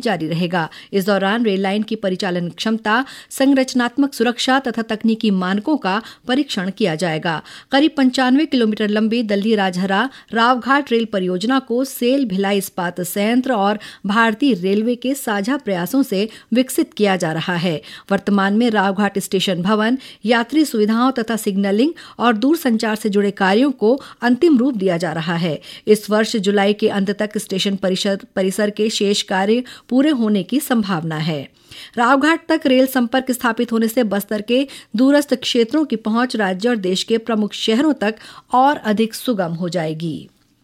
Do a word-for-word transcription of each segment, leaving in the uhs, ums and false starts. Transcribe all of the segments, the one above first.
जारी रहेगा। इस दौरान रेल लाइन की परिचालन क्षमता, संरचनात्मक सुरक्षा तथा तकनीकी मानकों का परीक्षण किया जाएगा। करीब पंचानवे किलोमीटर लंबी दल्ली राजहरा रावघाट रेल परियोजना को सेल भिलाई इस्पात संयंत्र और भारतीय रेलवे के साझा प्रयासों से विकसित किया जा रहा है। वर्तमान में रावघाट स्टेशन भवन, यात्री सुविधाओं तथा सिग्नलिंग और दूरसंचार से जुड़े कार्यों को अंतिम रूप दिया जा रहा है। इस वर्ष जुलाई के अंत तक स्टेशन परिसर परिसर के शेष कार्य पूरे होने की संभावना है। रावघाट तक रेल संपर्क स्थापित होने से बस्तर के दूरस्थ क्षेत्रों की पहुंच राज्य और देश के प्रमुख शहरों तक और अधिक सुगम हो जाएगी।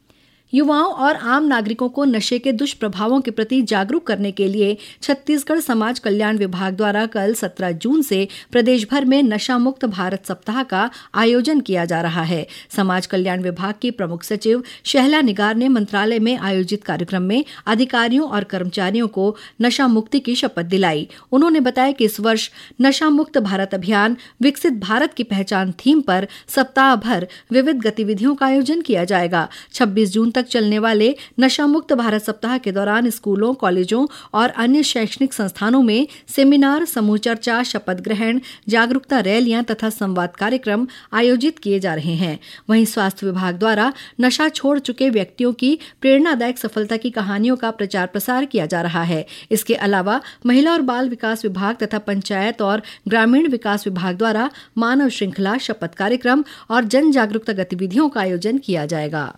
युवाओं और आम नागरिकों को नशे के दुष्प्रभावों के प्रति जागरूक करने के लिए छत्तीसगढ़ समाज कल्याण विभाग द्वारा कल सत्रह जून से प्रदेश भर में नशा मुक्त भारत सप्ताह का आयोजन किया जा रहा है। समाज कल्याण विभाग की प्रमुख सचिव शहला निगार ने मंत्रालय में आयोजित कार्यक्रम में अधिकारियों और कर्मचारियों को नशा मुक्ति की शपथ दिलाई। उन्होंने बताया कि इस वर्ष नशा मुक्त भारत अभियान विकसित भारत की पहचान थीम पर सप्ताह भर विविध गतिविधियों का आयोजन किया जाएगा। छब्बीस जून तक चलने वाले नशा मुक्त भारत सप्ताह के दौरान स्कूलों, कॉलेजों और अन्य शैक्षणिक संस्थानों में सेमिनार, समूह चर्चा, शपथ ग्रहण, जागरूकता रैलियां तथा संवाद कार्यक्रम आयोजित किए जा रहे हैं। वहीं स्वास्थ्य विभाग द्वारा नशा छोड़ चुके व्यक्तियों की प्रेरणादायक सफलता की कहानियों का प्रचार प्रसार किया जा रहा है। इसके अलावा महिला और बाल विकास विभाग तथा पंचायत और ग्रामीण विकास विभाग द्वारा मानव श्रृंखला, शपथ कार्यक्रम और जन जागरूकता गतिविधियों का आयोजन किया जाएगा।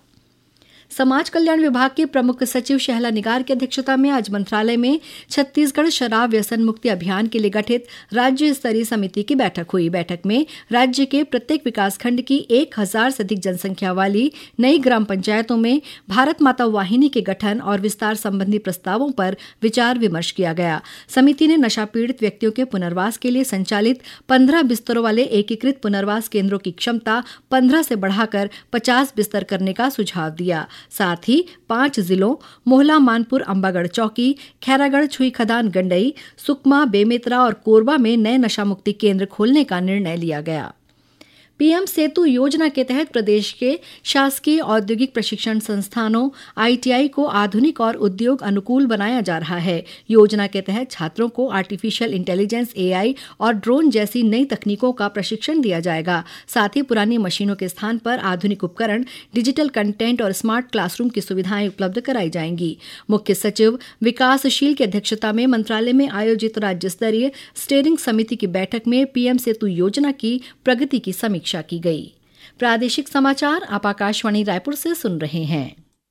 समाज कल्याण विभाग के प्रमुख सचिव शहला निगार की अध्यक्षता में आज मंत्रालय में छत्तीसगढ़ शराब व्यसन मुक्ति अभियान के लिए गठित राज्य स्तरीय समिति की बैठक हुई। बैठक में राज्य के प्रत्येक विकासखंड की एक हजार से अधिक जनसंख्या वाली नई ग्राम पंचायतों में भारत माता वाहिनी के गठन और विस्तार संबंधी प्रस्तावों पर विचार विमर्श किया गया। समिति ने नशा पीड़ित व्यक्तियों के पुनर्वास के लिए संचालित पंद्रह बिस्तरों वाले एकीकृत पुनर्वास केंद्रों की क्षमता पंद्रह से बढ़ाकर पचास बिस्तर करने का सुझाव दिया। साथ ही पांच जिलों मोहला, मानपुर, अंबागढ़ चौकी, खैरागढ़, छुई खदान, गंडई, सुकमा, बेमेतरा और कोरबा में नए नशा मुक्ति केंद्र खोलने का निर्णय लिया गया। पीएम सेतु योजना के तहत प्रदेश के शासकीय औद्योगिक प्रशिक्षण संस्थानों आईटीआई को आधुनिक और उद्योग अनुकूल बनाया जा रहा है। योजना के तहत छात्रों को आर्टिफिशियल इंटेलिजेंस, एआई और ड्रोन जैसी नई तकनीकों का प्रशिक्षण दिया जाएगा। साथ ही पुरानी मशीनों के स्थान पर आधुनिक उपकरण, डिजिटल कंटेंट और स्मार्ट क्लासरूम की सुविधाएं उपलब्ध कराई जाएंगी। मुख्य सचिव विकासशील की अध्यक्षता में मंत्रालय में आयोजित राज्य स्तरीय स्टीयरिंग समिति की बैठक में पीएम सेतु योजना की प्रगति की समीक्षा की गई। प्रादेशिक समाचार आप आकाशवाणी रायपुर से सुन रहे हैं।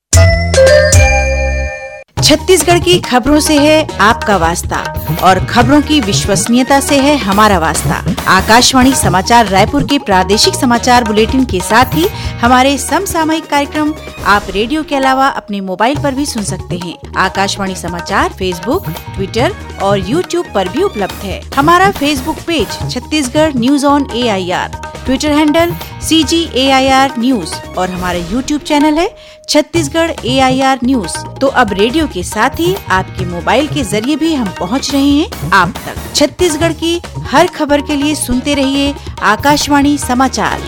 छत्तीसगढ़ की खबरों से है आपका वास्ता और खबरों की विश्वसनीयता से है हमारा वास्ता। आकाशवाणी समाचार रायपुर के प्रादेशिक समाचार बुलेटिन के साथ ही हमारे समसामयिक कार्यक्रम आप रेडियो के अलावा अपने मोबाइल पर भी सुन सकते हैं। आकाशवाणी समाचार फेसबुक, ट्विटर और यूट्यूब पर भी उपलब्ध है। हमारा Facebook page Chhattisgarh news on A I R, Twitter handle C ji A I R news और हमारा यूट्यूब चैनल है छत्तीसगढ़ ए आई आर न्यूज। तो अब रेडियो के साथ ही आपके मोबाइल के जरिए भी हम पहुंच रहे हैं आप तक। छत्तीसगढ़ की हर खबर के लिए सुनते रहिए आकाशवाणी समाचार।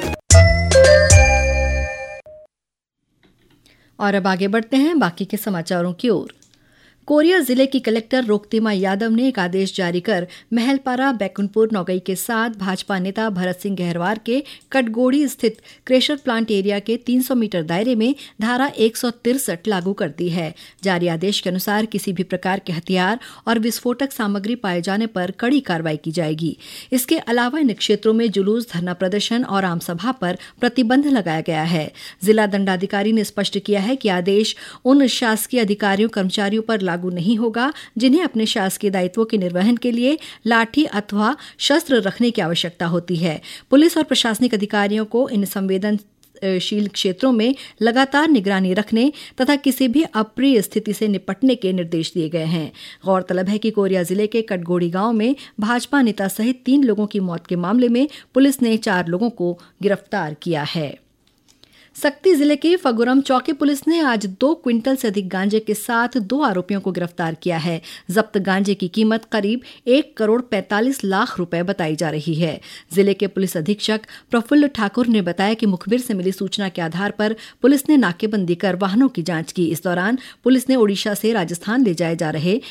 और अब आगे बढ़ते हैं बाकी के समाचारों की ओर। कोरिया जिले की कलेक्टर रोक्तिमा यादव ने एक आदेश जारी कर महलपारा, बैकुंठपुर, नौगई के साथ भाजपा नेता भरत सिंह गहरवार के कटगोड़ी स्थित क्रेशर प्लांट एरिया के तीन सौ मीटर दायरे में धारा एक सौ तिरसठ लागू कर दी है। जारी आदेश के अनुसार किसी भी प्रकार के हथियार और विस्फोटक सामग्री पाए जाने पर कड़ी कार्रवाई की जाएगी। इसके अलावा इन क्षेत्रों में जुलूस, धरना प्रदर्शन और आमसभा पर प्रतिबंध लगाया गया है। जिला दंडाधिकारी ने स्पष्ट किया है कि आदेश उन शासकीय अधिकारियों, कर्मचारियों पर लागू नहीं होगा जिन्हें अपने शासकीय दायित्वों के निर्वहन के लिए लाठी अथवा शस्त्र रखने की आवश्यकता होती है। पुलिस और प्रशासनिक अधिकारियों को इन संवेदनशील क्षेत्रों में लगातार निगरानी रखने तथा किसी भी अप्रिय स्थिति से निपटने के निर्देश दिए गए हैं। गौरतलब है कि कोरिया जिले के कटगोड़ी गांव में भाजपा नेता सहित तीन लोगों की मौत के मामले में पुलिस ने चार लोगों को गिरफ्तार किया है। सक्ती जिले के फगुरम चौकी पुलिस ने आज दो क्विंटल से अधिक गांजे के साथ दो आरोपियों को गिरफ्तार किया है। जब्त गांजे की कीमत करीब एक करोड़ पैंतालीस लाख रुपए बताई जा रही है। जिले के पुलिस अधीक्षक प्रफुल्ल ठाकुर ने बताया कि मुखबिर से मिली सूचना के आधार पर पुलिस ने नाकेबंदी कर वाहनों की जांच की। इस दौरान पुलिस ने ओडिशा से राजस्थान ले जाए जा रहे